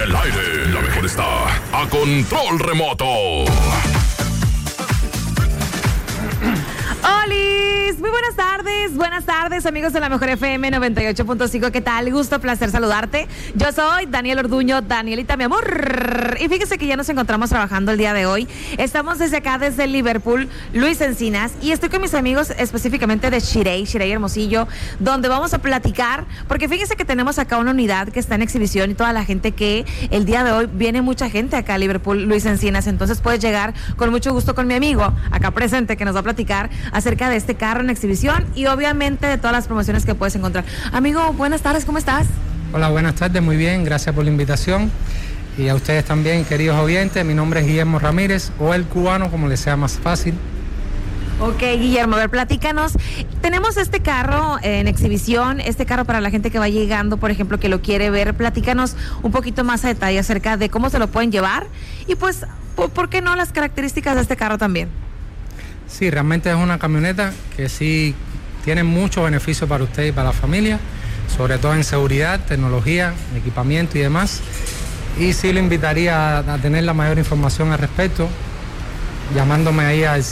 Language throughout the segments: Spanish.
el aire, la mejor está a control remoto. ¡Holis! Muy buenas tardes amigos de la Mejor FM 98.5, ¿qué tal? Gusto, placer saludarte. Yo soy Daniel Orduño, Danielita, mi amor. Y fíjese que ya nos encontramos trabajando el día de hoy. Estamos desde acá, desde Liverpool, Luis Encinas, y estoy con mis amigos específicamente de Shirei Hermosillo, donde vamos a platicar, porque fíjese que tenemos acá una unidad que está en exhibición y toda la gente que el día de hoy viene mucha gente acá a Liverpool, Luis Encinas, entonces puedes llegar con mucho gusto con mi amigo acá presente que nos va a platicar acerca de este carro en exhibición y obviamente de todas las promociones que puedes encontrar. Amigo, buenas tardes, ¿cómo estás? Hola, buenas tardes, muy bien, gracias por la invitación. Y a ustedes también, queridos oyentes, mi nombre es Guillermo Ramírez, o el cubano, como les sea más fácil. Ok, Guillermo, a ver, platícanos. Tenemos este carro en exhibición, este carro para la gente que va llegando, por ejemplo, que lo quiere ver. Platícanos un poquito más a detalle acerca de cómo se lo pueden llevar y pues, ¿por qué no las características de este carro también? Sí, realmente es una camioneta que sí tiene muchos beneficios para usted y para la familia, sobre todo en seguridad, tecnología, equipamiento y demás. Y sí le invitaría a tener la mayor información al respecto, llamándome ahí al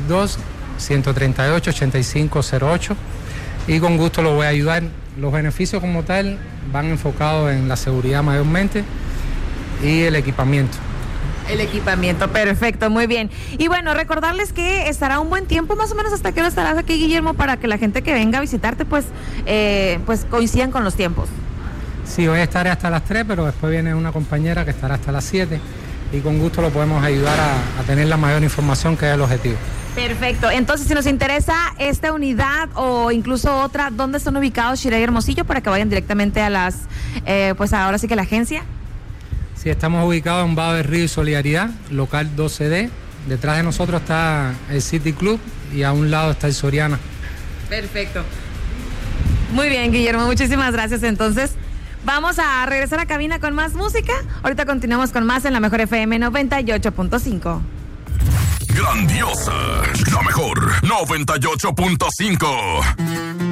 662-138-8508 y con gusto lo voy a ayudar. Los beneficios como tal van enfocados en la seguridad mayormente y el equipamiento. El equipamiento, perfecto, muy bien. Y bueno, recordarles que estará un buen tiempo, más o menos hasta que hora estarás aquí, Guillermo, para que la gente que venga a visitarte pues coincidan con los tiempos. Sí, hoy estaré hasta las 3, pero después viene una compañera que estará hasta las 7 y con gusto lo podemos ayudar a tener la mayor información, que es el objetivo. Perfecto, entonces si nos interesa esta unidad o incluso otra, ¿dónde están ubicados Shirei Hermosillo para que vayan directamente a las, pues ahora sí que la agencia? Sí, estamos ubicados en Vado del Río y Solidaridad, local 12D. Detrás de nosotros está el City Club y a un lado está el Soriana. Perfecto. Muy bien, Guillermo, muchísimas gracias. Entonces, vamos a regresar a cabina con más música. Ahorita continuamos con más en la Mejor FM 98.5. Grandiosa, la mejor 98.5.